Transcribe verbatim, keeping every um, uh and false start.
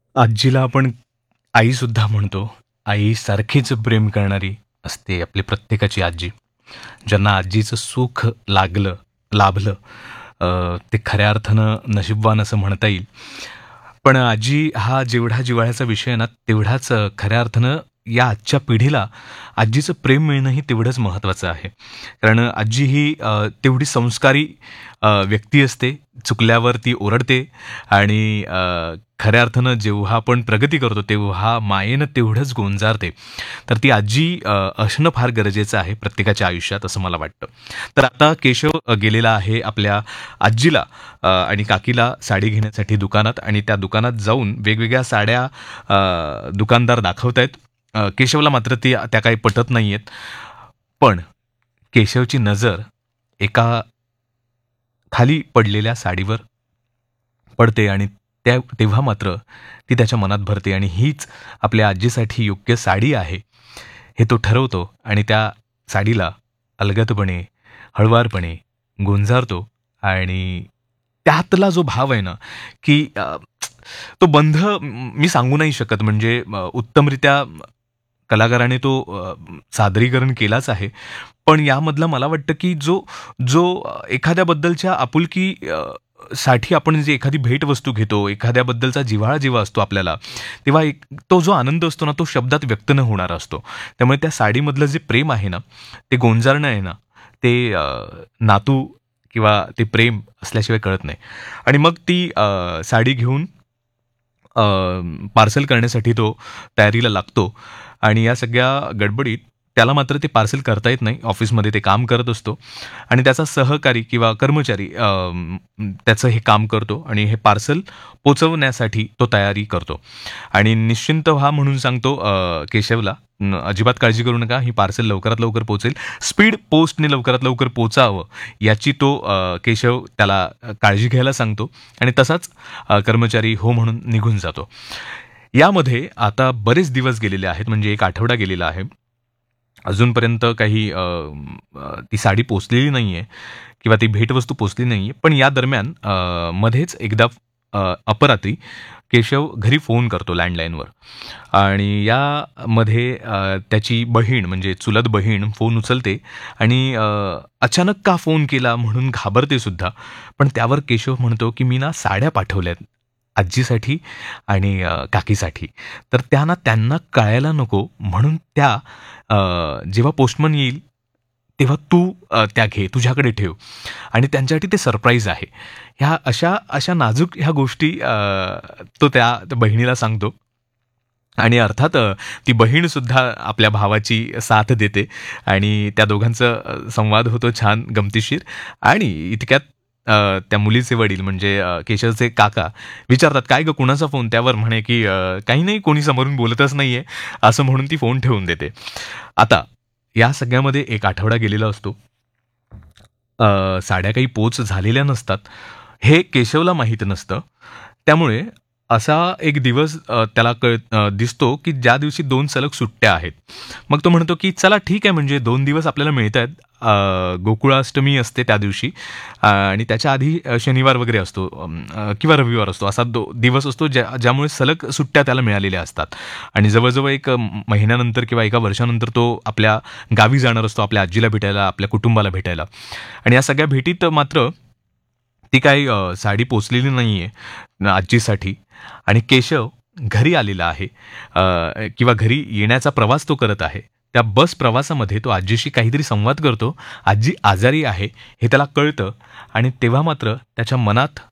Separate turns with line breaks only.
आजीला आपण आईसुद्धा म्हणतो. आईसारखीच प्रेम करणारी असते आपली प्रत्येकाची आजी. ज्यांना आजीचं सुख लागलं लाभलं अ, ते खऱ्या अर्थानं नशीबवान असं म्हणता येईल. पण आजी हा जेवढा जिव्हाळ्याचा विषय आहे ना, तेवढाच अ, खऱ्या अर्थानं या आजच्या पिढीला आजीचं प्रेम मिळणंही तेवढंच महत्त्वाचं आहे. कारण आजी ही अ, तेवढी संस्कारी अ, व्यक्ती असते. चुकल्यावर ती ओरडते आणि अ, खऱ्या अर्थानं जेव्हा आपण प्रगती करतो, तेव्हा मायेनं तेवढंच गोंजारते. तर ती आजी अ, असणं फार गरजेचं आहे प्रत्येकाच्या आयुष्यात असं मला वाटतं. तर आता केशव अ, गेलेला आहे आपल्या आजीला अ, आणि काकीला साडी घेण्यासाठी दुकानात आणि त्या दुकानात जाऊन वेगवेगळ्या साड्या अ, दुकानदार दाखवतायत. अ, केशवला मात्र ती त्या काही पटत नाहीयेत. पण केशवची नजर एका खाली पडलेल्या साडीवर पडते आणि त्या तेव्हा मात्र ती त्याच्या मनात भरते आणि हीच आपल्या आजीसाठी योग्य साडी आहे, हे तो ठरवतो आणि त्या साडीला अलगदपणे, हळुवारपणे गुंजारतो आणि त्यातला जो भाव आहे ना, की अ, तो बंध म मी सांगू नाही शकत म्हणजे अ, उत्तमरित्या कलाकाराने तो अ, सादरीकरण केलाच आहे. पण यामधलं मला वाटतं, की जो जो अ, एखाद्याबद्दलच्या आपुलकी अ, साठी आपण जी एखादी भेटवस्तू घेतो, एखाद्याबद्दलचा जिव्हाळा जेव्हा असतो आपल्याला, तेव्हा एक तो जो आनंद असतो ना, तो शब्दात व्यक्त न होणारा असतो. त्यामुळे त्या साडीमधलं जे प्रेम आहे ना, ते गोंजारणं आहे ना, ते अ, नातू किंवा ते प्रेम असल्याशिवाय कळत नाही. आणि मग ती अ, साडी घेऊन अ, पार्सल करण्यासाठी तो तयारीला लागतो आणि या सगळ्या गडबडीत त्याला मात्र ते पार्सल करता येत नाही. ऑफिसमध्ये ते काम करत असतो आणि त्याचा सहकारी किंवा कर्मचारी अ, म, त्याचं हे काम करतो आणि हे पार्सल पोहोचवण्यासाठी तो तयारी करतो आणि निश्चिंत व्हा म्हणून सांगतो अ, केशवला, "न, अजिबात काळजी करू नका, ही पार्सल लवकरात लवकर पोहोचेल. स्पीड पोस्टने लवकरात लवकर पोहोचावं याची तो अ, केशव त्याला अ, काळजी घ्यायला सांगतो आणि तसाच अ, कर्मचारी हो म्हणून निघून जातो. यामध्ये आता बरेच दिवस गेलेले आहेत म्हणजे एक आठवडा गेलेला आहे. अजूनपर्यंत काही अ, अ, ती साडी पोहोचलेली नाहीये किंवा ती भेटवस्तू पोहोचली नाहीये. पण या दरम्यान अ, मध्येच एकदा अ, अपरात्री केशव घरी फोन करतो लँडलाईनवर आणि यामध्ये अ, त्याची बहीण म्हणजे चुलत बहीण फोन उचलते आणि अ, अचानक का फोन केला म्हणून घाबरते सुद्धा. पण त्यावर केशव म्हणतो, की "मी ना साड्या पाठवल्यात आजीसाठी आणि अ, काकीसाठी. तर त्या ना त्यांना कळायला नको म्हणून त्या अ, जेव्हा पोस्टमन येईल, तेव्हा तू अ, त्या घे, तुझ्याकडे ठेव आणि त्यांच्यासाठी ते सरप्राईज आहे." ह्या अशा अशा नाजूक ह्या गोष्टी अ, तो त्या त्या बहिणीला सांगतो आणि अर्थात अ, ती बहीणसुद्धा आपल्या भावाची साथ देते आणि त्या दोघांचा अ, संवाद होतो छान गमतीशीर आणि इतक्यात अ, त्या मुलीचे वडील म्हणजे अ, केशवचे काका विचारतात, "काय गं कुणाचा फोन?" त्यावर म्हणे, की अ, "काही नाही, कोणी समोरून बोलतच नाहीये." असं म्हणून ती फोन ठेवून देते. आता या सगळ्यामध्ये एक आठवडा गेलेला असतो. अ, साड्या काही पोच झालेल्या नसतात. हे केशवला माहीत नसतं. त्यामुळे असा एक दिवस अ, त्याला कळ अ, दिसतो, की ज्या दिवशी दोन सलग सुट्ट्या आहेत. मग तो म्हणतो, की चला ठीक आहे म्हणजे दोन दिवस आपल्याला मिळतायत. अ, गोकुळाष्टमी असते त्या दिवशी अ, आणि त्याच्या आधी अ, शनिवार वगैरे असतो अं, अ, किंवा रविवार असतो. असा दो दिवस असतो ज्या ज्यामुळे सलग सुट्ट्या त्याला मिळालेल्या असतात आणि जवळ एक अ, महिन्यानंतर किंवा एका वर्षानंतर तो आपल्या गावी जाणार असतो, आपल्या आजीला भेटायला, आपल्या कुटुंबाला भेटायला आणि या सगळ्या भेटीत मात्र ती काही अ, साडी पोचलेली नाहीये न आजीसाठी आणि केशव घरी आलेला आहे अ, किंवा घरी येण्याचा प्रवास तो करत आहे. त्या बस प्रवासामध्ये तो आजीशी काहीतरी संवाद करतो. आजी आजारी आहे हे त्याला कळतं आणि तेव्हा मात्र त्याच्या मनात